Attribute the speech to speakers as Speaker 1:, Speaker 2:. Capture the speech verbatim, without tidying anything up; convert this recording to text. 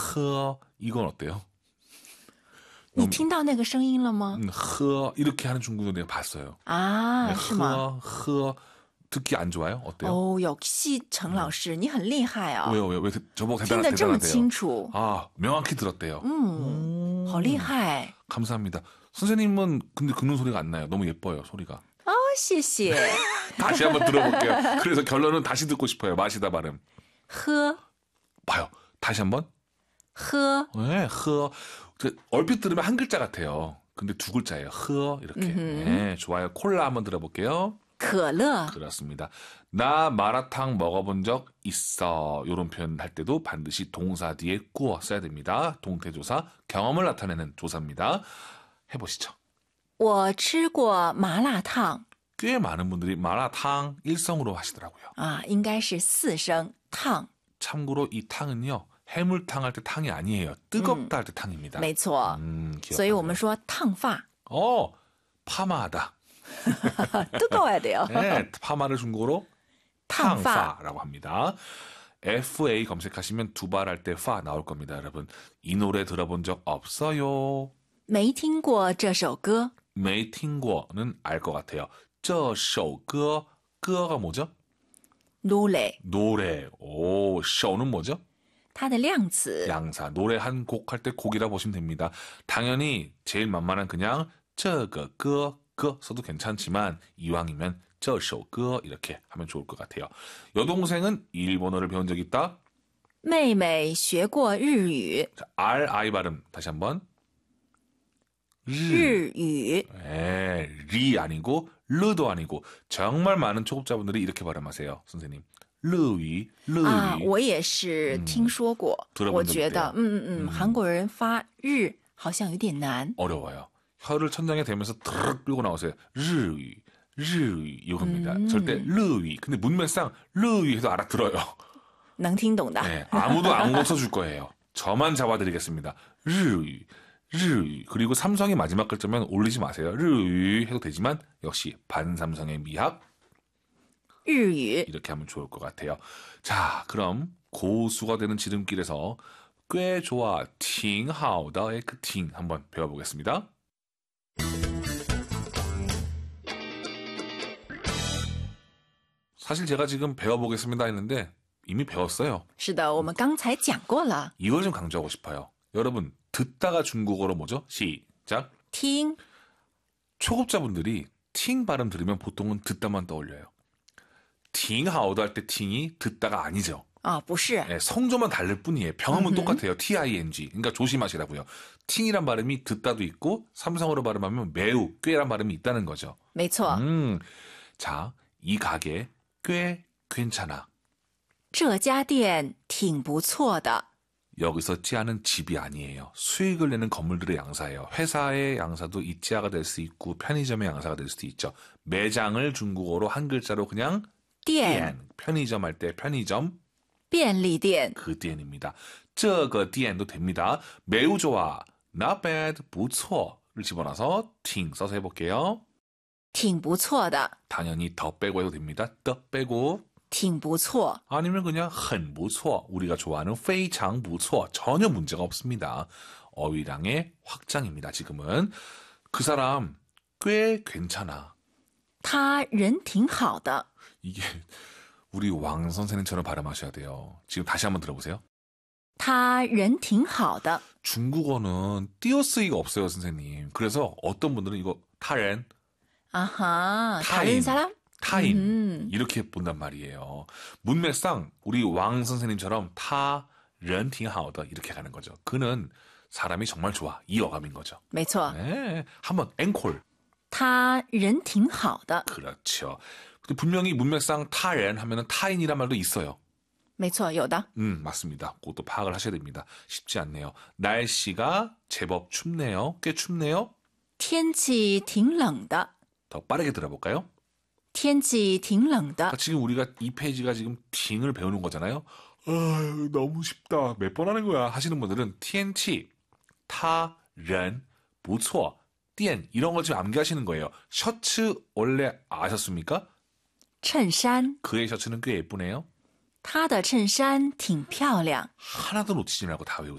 Speaker 1: 허 이건 어때요?
Speaker 2: 你听到那个声音了吗？
Speaker 1: 음, 허 이렇게 하는 중국어 내가 봤어요.
Speaker 2: 아,
Speaker 1: 네,
Speaker 2: 是吗？
Speaker 1: 허, 허 듣기 안 좋아요? 어때요?
Speaker 2: 哦，역시程老师，你很厉害啊！
Speaker 1: 왜요? 왜요? 왜 저보고
Speaker 2: 听
Speaker 1: 대단,
Speaker 2: 得这么
Speaker 1: 대단하대요?
Speaker 2: 清楚，
Speaker 1: 아, 명확히 들었대요.
Speaker 2: 嗯，好厉害！
Speaker 1: 감사합니다. 선생님은 근데 긁는 소리가 안 나요. 너무 예뻐요, 소리가.
Speaker 2: 哦，谢谢。
Speaker 1: 다시 한번 들어볼게요. 그래서 결론은 다시 듣고 싶어요. 마시다 발음.
Speaker 2: 喝
Speaker 1: 봐요. 다시 한번.
Speaker 2: 喝
Speaker 1: 네, 허. 얼핏 들으면 한 글자 같아요. 근데 두 글자예요. 허 이렇게. 네, 좋아요. 콜라 한번 들어볼게요.
Speaker 2: 可乐
Speaker 1: 그렇습니다. 나 마라탕 먹어본 적 있어. 이런 표현 할 때도 반드시 동사 뒤에 꾸어 써야 됩니다. 동태조사, 경험을 나타내는 조사입니다. 해보시죠.
Speaker 2: 我吃过麻辣烫
Speaker 1: 꽤 많은 분들이 마라탕 일성으로 하시더라고요.
Speaker 2: 啊，应该是四声烫，
Speaker 1: 참고로 이 탕은요. 해물탕 할 때 탕이 아니에요. 뜨겁다 할 때 탕입니다.
Speaker 2: 没错。
Speaker 1: 음,
Speaker 2: 所以我们说烫发
Speaker 1: 어, 파마하다.
Speaker 2: 뜨거워야 돼요.
Speaker 1: 네, 파마를 중국어로
Speaker 2: 탕파.
Speaker 1: 탕파라고 합니다. 에프에이 검색하시면 두발 할 때 파 나올 겁니다, 여러분. 이 노래 들어본 적 없어요.
Speaker 2: 没听过这首歌
Speaker 1: 메이팅고는 알 것 같아요. 这首歌,歌가 뭐죠?
Speaker 2: 노래
Speaker 1: 노래. 오, 首는 뭐죠?
Speaker 2: 它的量词
Speaker 1: 양사. 노래 한 곡 할 때 곡이라 보시면 됩니다. 당연히 제일 만만한 그냥 这个歌, 歌 써도 괜찮지만 이왕이면 这首歌 이렇게 하면 좋을 것 같아요. 여동생은 일본어를 배운 적 있다?
Speaker 2: 妹妹学过日语
Speaker 1: 자, R, I 발음 다시 한번.
Speaker 2: 日语
Speaker 1: 에, 리 아니고 르도 아니고 정말 많은 초급자분들이 이렇게 발음하세요. 선생님. 르위, 르위.
Speaker 2: 啊，我也是听说过，
Speaker 1: 들어본
Speaker 2: 我
Speaker 1: 적
Speaker 2: 觉得
Speaker 1: 있대요 ，
Speaker 2: 嗯嗯嗯，韩国人发日好像有点难。
Speaker 1: 어려워요. 혀를 천장에 대면서 드르륵 끌고 나오세요. 르위, 르위 이겁니다. 절대 르위. 근데 문맥상 르위 해도 알아들어요.
Speaker 2: 能听懂的。
Speaker 1: 네, 아무도 안 고쳐줄 거예요. 저만 잡아드리겠습니다. 르위, 르위. 그리고 삼성의 마지막 글자면 올리지 마세요. 르위 해도 되지만 역시 반삼성의 미학
Speaker 2: 日语
Speaker 1: 이렇게 하면 좋을 것 같아요. 자, 그럼 고수가 되는 지름길에서 꽤 좋아, 挺好的의 그挺한번 배워보겠습니다. 사실 제가 지금 배워보겠습니다 했는데 이미 배웠어요.
Speaker 2: 是的，我们刚才讲过了。
Speaker 1: 이걸 좀 강조하고 싶어요. 여러분, 듣다가 중국어로 뭐죠? 시작.
Speaker 2: 听
Speaker 1: 초급자분들이 팅 발음 들으면 보통은 듣다만 떠올려요. 挺好的할 때 팅이 듣다가 아니죠.
Speaker 2: 啊，不是
Speaker 1: 네, 성조만 다를 뿐이에요. 병음은 똑같아요. ting. 그러니까 조심하시라고요. 팅이란 발음이 듣다도 있고 삼성어로 발음하면 매우, 꽤란 발음이 있다는 거죠.
Speaker 2: 没错。
Speaker 1: 음, 자, 이 가게 꽤 괜찮아.
Speaker 2: 这家店挺不错的。
Speaker 1: 여기서 찌아는 집이 아니에요. 수익을 내는 건물들의 양사예요. 회사의 양사도 이 찌아가 될 수 있고 편의점의 양사가 될 수도 있죠. 매장을 중국어로 한 글자로 그냥
Speaker 2: 店
Speaker 1: 店, 편의점 할 때 편의점
Speaker 2: 便利店
Speaker 1: 그店입니다. 这个店도 됩니다. 매우 좋아, not bad, 不错를 집어넣어서 挺 써서 해볼게요.
Speaker 2: 挺不错的，
Speaker 1: 당연히 더 빼고 해도 됩니다. 더 빼고
Speaker 2: 挺不错。
Speaker 1: 아니면 그냥 很不错 우리가 좋아하는 非常不错 전혀 문제가 없습니다. 어휘량의 확장입니다. 지금은 그 사람 꽤 괜찮아.
Speaker 2: 他人挺好的。
Speaker 1: 이게 우리 왕 선생님처럼 발음하셔야 돼요. 지금 다시 한번 들어보세요.
Speaker 2: 他人挺好的。
Speaker 1: 중국어는 띄어쓰기가 없어요, 선생님. 그래서 어떤 분들은 이거 타렌,
Speaker 2: 啊哈，
Speaker 1: 타인,
Speaker 2: 다른 사람？
Speaker 1: 타인
Speaker 2: 음.
Speaker 1: 이렇게 본단 말이에요. 문맥상 우리 왕 선생님처럼 타, 人挺好的 이렇게 가는 거죠. 그는 사람이 정말 좋아. 이 어감인 거죠.
Speaker 2: 没错，
Speaker 1: 네, 한번 앵콜.
Speaker 2: 他人挺好的。
Speaker 1: 그렇죠. 근데 분명히 문맥상 타렌 하면은 타인이란 말도 있어요.
Speaker 2: 没错，有的。
Speaker 1: 음, 맞습니다. 그것도 파악을 하셔야 됩니다. 쉽지 않네요. 날씨가 제법 춥네요. 꽤 춥네요.
Speaker 2: 天气挺冷的。
Speaker 1: 더 빠르게 들어볼까요?
Speaker 2: 天气挺冷的。
Speaker 1: 그러니까 지금 우리가 이 페이지가 지금 팅을 배우는 거잖아요. 아, 너무 쉽다. 몇 번 하는 거야 하시는 분들은 天气, 타, 人, 不错, 店 이런 거 지금 암기하시는 거예요. 셔츠 원래 아셨습니까?
Speaker 2: 衬衫，
Speaker 1: 그의 셔츠는 꽤 예쁘네요.
Speaker 2: 他的衬衫挺漂亮。
Speaker 1: 하나도 놓치지 말고 다 외우세요.